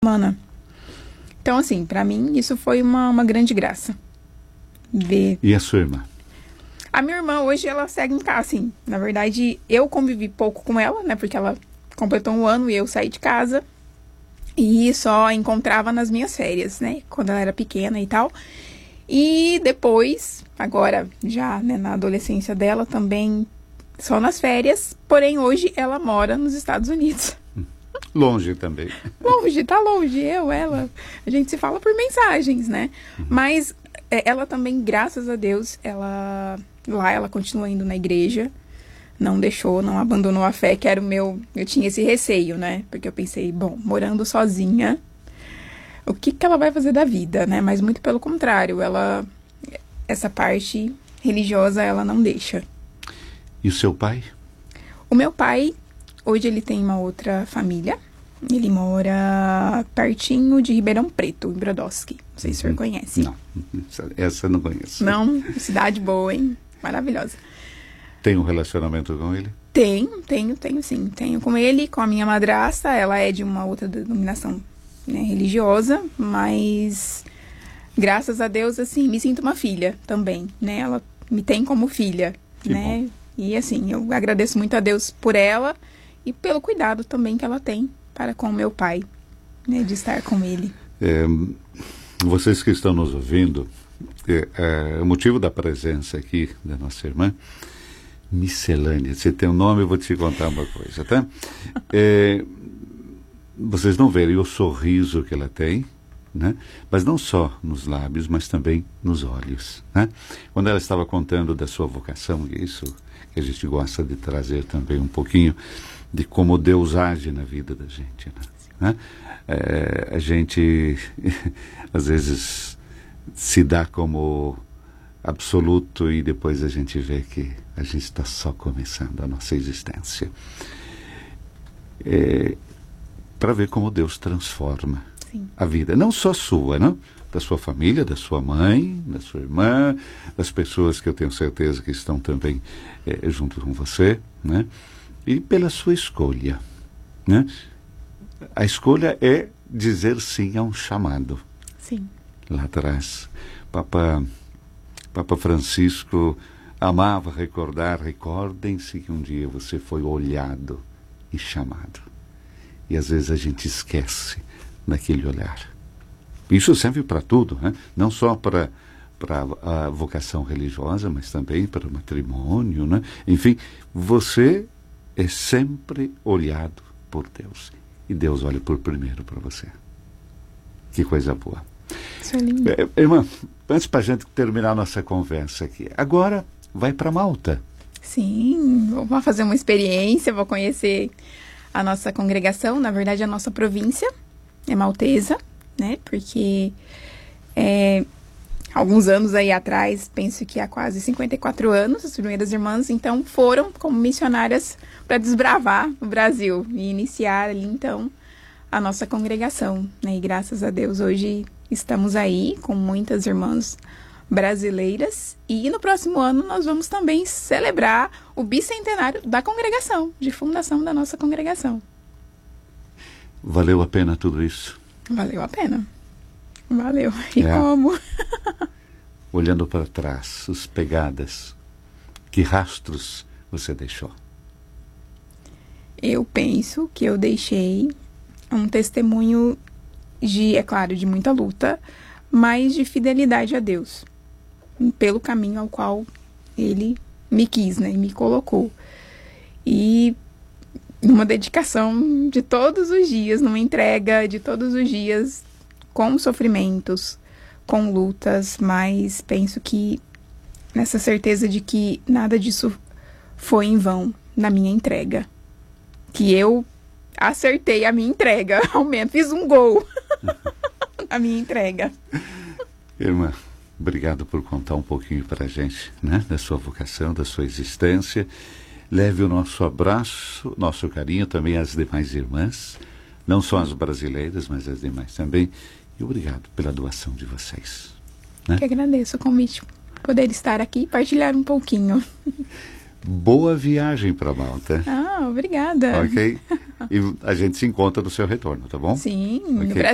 semana. Então, assim, pra mim, isso foi uma grande graça. Ver. E a sua irmã? A minha irmã, hoje, ela segue em casa, assim. Na verdade, eu convivi pouco com ela, né? Porque ela completou 1 ano e eu saí de casa. E só encontrava nas minhas férias, né? Quando ela era pequena e tal. E depois, agora já, né, na adolescência dela, também só nas férias. Porém, hoje ela mora nos Estados Unidos. Longe também. Longe, tá longe. Ela. A gente se fala por mensagens, né? Mas ela também, graças a Deus, ela continua indo na igreja. Não deixou, não abandonou a fé, que era o meu... Eu tinha esse receio, né? Porque eu pensei, bom, morando sozinha, o que ela vai fazer da vida, né? Mas muito pelo contrário, essa parte religiosa, ela não deixa. E o seu pai? O meu pai, hoje ele tem uma outra família. Ele mora pertinho de Ribeirão Preto, em Brodowski. Não sei se o senhor conhece. Não, essa eu não conheço. Não? Cidade boa, hein? Maravilhosa. Tem um relacionamento com ele? Tenho sim. Tenho com ele, com a minha madrasta. Ela é de uma outra denominação, né, religiosa, mas graças a Deus, assim, me sinto uma filha também, né? Ela me tem como filha, que né? Bom. E assim, eu agradeço muito a Deus por ela e pelo cuidado também que ela tem para com o meu pai, né? De estar com ele. Vocês que estão nos ouvindo, o motivo da presença aqui da nossa irmã Miscelânea, você tem um nome, eu vou te contar uma coisa, tá? Vocês não verem o sorriso que ela tem, né? Mas não só nos lábios, mas também nos olhos, né? Quando ela estava contando da sua vocação, isso que a gente gosta de trazer também um pouquinho de como Deus age na vida da gente, né? A gente às vezes se dá como absoluto e depois a gente vê que a gente está só começando a nossa existência. Para ver como Deus transforma Sim. a vida, não só sua, não? Da sua família, da sua mãe, da sua irmã, das pessoas que eu tenho certeza que estão também junto com você, né? E pela sua escolha, né? A escolha é dizer sim a um chamado. Sim. Lá atrás, Papa Francisco amava recordar, recordem-se que um dia você foi olhado e chamado. E às vezes a gente esquece daquele olhar. Isso serve para tudo, né? Não só para a vocação religiosa, mas também para o matrimônio, né? Enfim, você é sempre olhado por Deus. E Deus olha por primeiro para você. Que coisa boa. Isso é lindo. Irmã, antes para a gente terminar a nossa conversa aqui, agora vai para Malta. Sim, vou fazer uma experiência, vou conhecer a nossa congregação, na verdade a nossa província é maltesa, né? Porque alguns anos aí atrás, penso que há quase 54 anos, as primeiras irmãs, então, foram como missionárias para desbravar o Brasil e iniciar ali, então, a nossa congregação, né? E graças a Deus, hoje estamos aí com muitas irmãs brasileiras e no próximo ano nós vamos também celebrar o bicentenário da congregação, de fundação da nossa congregação. Valeu a pena tudo isso? Valeu a pena. Valeu. E como? Olhando para trás, as pegadas, que rastros você deixou? Eu penso que eu deixei um testemunho de, é claro, de muita luta, mas de fidelidade a Deus, pelo caminho ao qual Ele me quis, né, e me colocou. E numa dedicação de todos os dias, numa entrega de todos os dias, com sofrimentos, com lutas, mas penso que nessa certeza de que nada disso foi em vão na minha entrega. Que eu acertei a minha entrega, ao menos fiz um gol na minha entrega. Irmã, obrigado por contar um pouquinho para a gente, né, da sua vocação, da sua existência. Leve o nosso abraço, nosso carinho também às demais irmãs, não só as brasileiras, mas as demais também. E obrigado pela doação de vocês. Né? Que agradeço o convite, poder estar aqui e partilhar um pouquinho. Boa viagem para Malta. Ah, obrigada. Ok? E a gente se encontra no seu retorno, tá bom? Sim, okay.